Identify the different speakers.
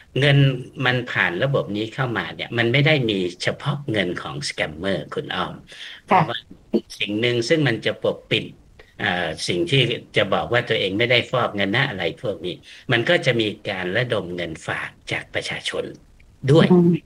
Speaker 1: เงินมันผ่านระบบนี้เข้ามาเนี่ยมันไม่ได้มีเฉพาะเงินของสแกมเมอร์คุณอ้อมแต่ว่า
Speaker 2: ค่ะ
Speaker 1: สิ่งหนึ่งซึ่งมันจะปกปิดสิ่งที่จะบอกว่าตัวเองไม่ได้ฟอกเงินนะอะไรพวกนี้มันก็จะมีการระดมเงินฝากจากประชาชนด้วย